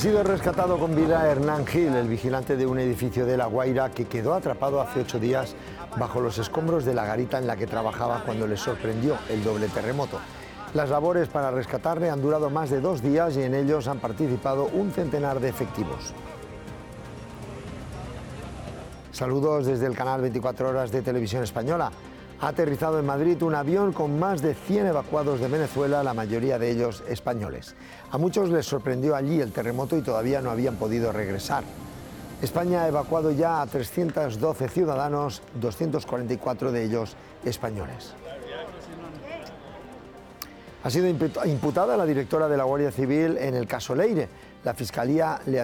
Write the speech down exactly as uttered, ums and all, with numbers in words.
sido rescatado con vida Hernán Gil, el vigilante de un edificio de La Guaira que quedó atrapado hace ocho días bajo los escombros de la garita en la que trabajaba cuando le sorprendió el doble terremoto. Las labores para rescatarle han durado más de dos días y en ellos han participado un centenar de efectivos. Saludos desde el canal veinticuatro horas de Televisión Española. Ha aterrizado en Madrid un avión con más de cien evacuados de Venezuela, la mayoría de ellos españoles. A muchos les sorprendió allí el terremoto y todavía no habían podido regresar. España ha evacuado ya a trescientos doce ciudadanos, doscientos cuarenta y cuatro de ellos españoles. Ha sido imputada la directora de la Guardia Civil en el caso Leire. La Fiscalía le